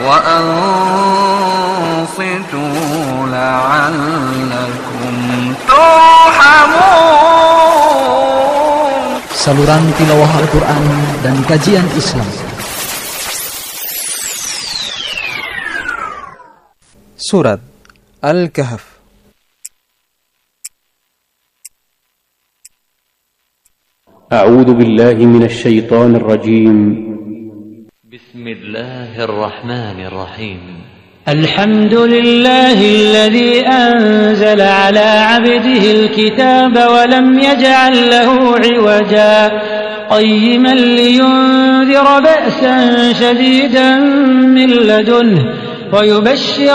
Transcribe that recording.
وأنصتوا لعلكم ترحمون. Saluran tilawah Al-Quran dan kajian Islam. Surat Al-Kahf. أعوذ بالله من الشيطان الرجيم. بسم الله الرحمن الرحيم. الحمد لله الذي أنزل على عبده الكتاب ولم يجعل له عوجا قيما لينذر بأسا شديدا من لدنه ويبشر